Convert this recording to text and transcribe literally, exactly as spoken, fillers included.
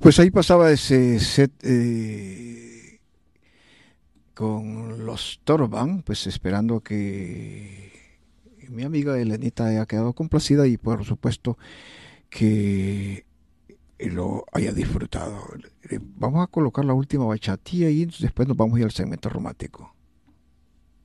Pues ahí pasaba ese set eh, con los Torban, pues esperando que mi amiga Elenita haya quedado complacida y por supuesto que lo haya disfrutado. Eh, Vamos a colocar la última bachatilla y después nos vamos a ir al segmento romántico.